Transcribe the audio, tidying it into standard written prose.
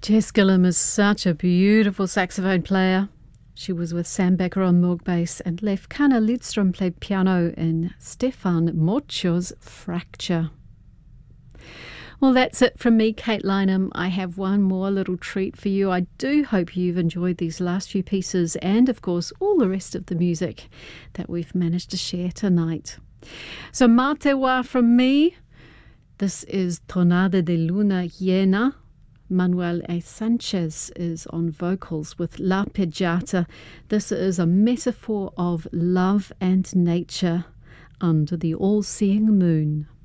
Jess Gillum is such a beautiful saxophone player. She was with Sam Becker on Moog bass, and Leif Kana Lidström played piano in Stefan Mocho's Fracture. Well, that's it from me, Kate Lynham. I have one more little treat for you. I do hope you've enjoyed these last few pieces and, of course, all the rest of the music that we've managed to share tonight. So, mā te wā from me. This is Tonada de Luna Llena. Manuel A. Sanchez is on vocals with La Pejata. This is a metaphor of love and nature under the all-seeing moon.